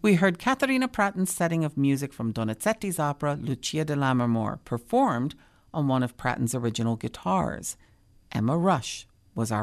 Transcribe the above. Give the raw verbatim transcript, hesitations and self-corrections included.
We heard Katharina Pratten's setting of music from Donizetti's opera Lucia di Lammermoor, performed on one of Pratten's original guitars. Emma Rush was our